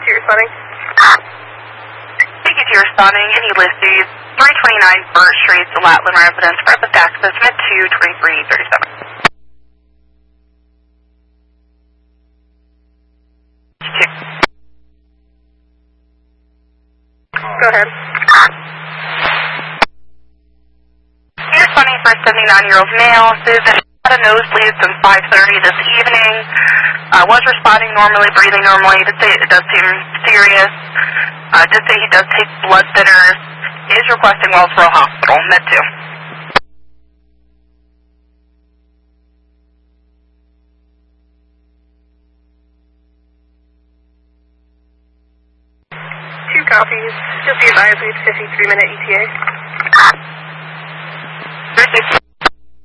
responding. CQT responding, any listies, 329 Birch Street, the Latland residence, Rapid access, mid 22337. Go ahead. You're responding for a 79-year-old male, says that he had a nosebleed since 5:30 this evening, was responding normally, breathing normally, did say it does seem serious, did say he does take blood thinners, is requesting Wellsboro Hospital, med 2. 2 copies. Just be advised, we have 53-minute ETA.